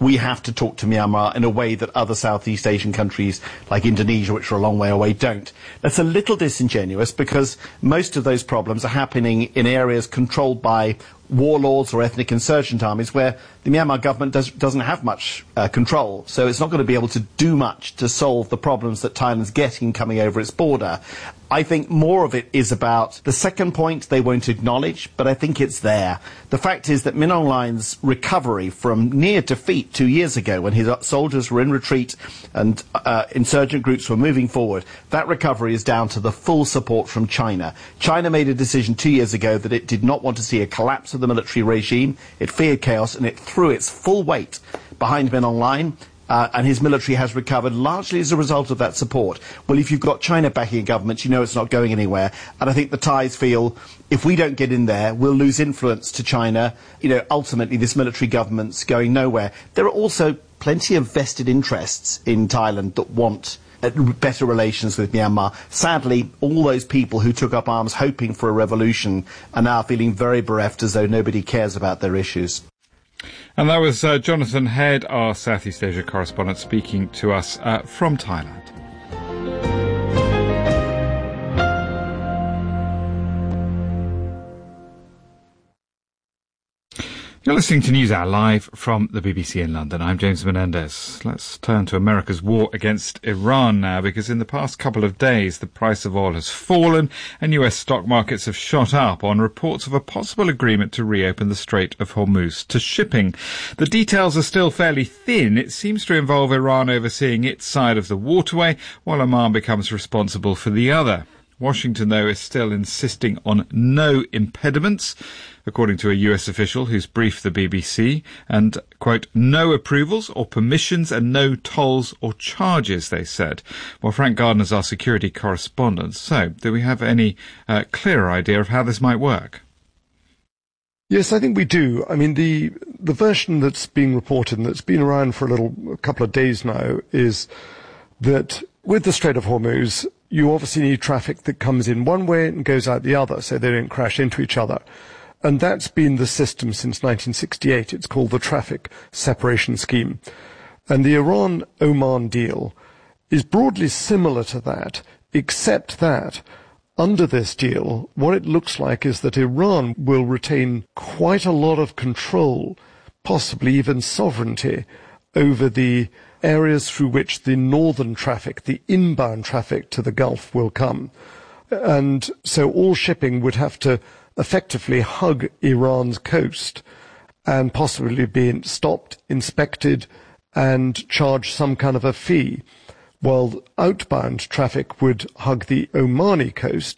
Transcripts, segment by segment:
we have to talk to Myanmar in a way that other Southeast Asian countries like Indonesia, which are a long way away, don't. That's a little disingenuous because most of those problems are happening in areas controlled by warlords or ethnic insurgent armies where the Myanmar government doesn't have much control. So it's not going to be able to do much to solve the problems that Thailand's getting coming over its border. I think more of it is about the second point they won't acknowledge, but I think it's there. The fact is that Min Aung Hlaing's recovery from near defeat 2 years ago when his soldiers were in retreat and insurgent groups were moving forward, that recovery is down to the full support from China. China made a decision 2 years ago that it did not want to see a collapse of the military regime. It feared chaos and it threw its full weight behind Min Aung Hlaing. And his military has recovered largely as a result of that support. Well, if you've got China backing a government, you know it's not going anywhere. And I think the Thais feel if we don't get in there, we'll lose influence to China. You know, ultimately, this military government's going nowhere. There are also plenty of vested interests in Thailand that want better relations with Myanmar. Sadly, all those people who took up arms hoping for a revolution are now feeling very bereft as though nobody cares about their issues. And that was Jonathan Head, our Southeast Asia correspondent, speaking to us from Thailand. You're listening to NewsHour live from the BBC in London. I'm James Menendez. Let's turn to America's war against Iran now, because in the past couple of days, the price of oil has fallen and US stock markets have shot up on reports of a possible agreement to reopen the Strait of Hormuz to shipping. The details are still fairly thin. It seems to involve Iran overseeing its side of the waterway, while Oman becomes responsible for the other. Washington, though, is still insisting on no impediments, according to a US official who's briefed the BBC, and, quote, no approvals or permissions and no tolls or charges, they said. Well, Frank Gardner's our security correspondent. So, do we have any clearer idea of how this might work? Yes, I think we do. I mean, the version that's being reported and that's been around for a couple of days now is that with the Strait of Hormuz, you obviously need traffic that comes in one way and goes out the other, so they don't crash into each other. And that's been the system since 1968. It's called the Traffic Separation Scheme. And the Iran-Oman deal is broadly similar to that, except that under this deal, what it looks like is that Iran will retain quite a lot of control, possibly even sovereignty, over the areas through which the northern traffic, the inbound traffic to the Gulf will come. And so all shipping would have to effectively hug Iran's coast and possibly be stopped, inspected, and charge some kind of a fee, while outbound traffic would hug the Omani coast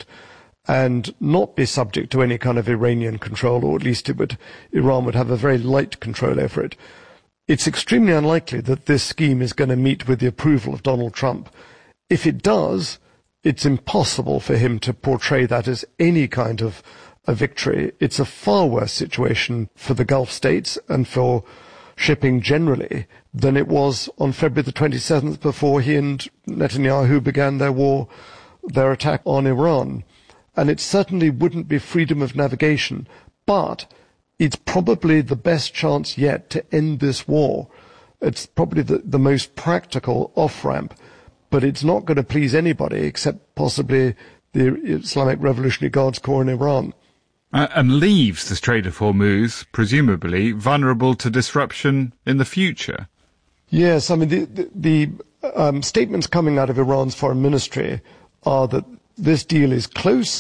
and not be subject to any kind of Iranian control, or at least Iran would have a very light control over it. It's extremely unlikely that this scheme is going to meet with the approval of Donald Trump. If it does, it's impossible for him to portray that as any kind of a victory. It's a far worse situation for the Gulf states and for shipping generally than it was on February the 27th before he and Netanyahu began their attack on Iran. And it certainly wouldn't be freedom of navigation, but it's probably the best chance yet to end this war. It's probably the most practical off-ramp, but it's not going to please anybody except possibly the Islamic Revolutionary Guards Corps in Iran. And leaves the Strait of Hormuz, presumably, vulnerable to disruption in the future. Yes, I mean, the statements coming out of Iran's foreign ministry are that this deal is close.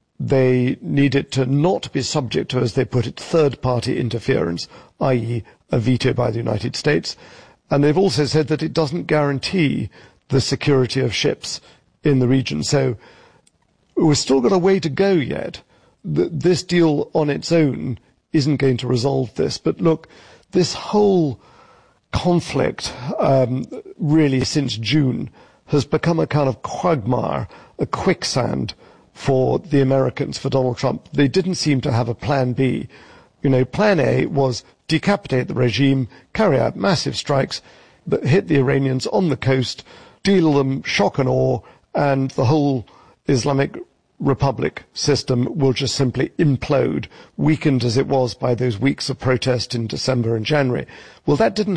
They need it to not be subject to, as they put it, third-party interference, i.e. a veto by the United States. And they've also said that it doesn't guarantee the security of ships in the region. So we've still got a way to go yet. This deal on its own isn't going to resolve this. But look, this whole conflict, really since June, has become a kind of quagmire, a quicksand for the Americans, for Donald Trump. They didn't seem to have a plan B. You know, plan A was decapitate the regime, carry out massive strikes that hit the Iranians on the coast, deal them shock and awe, and the whole Islamic Republic system will just simply implode, weakened as it was by those weeks of protest in December and January. Well, that didn't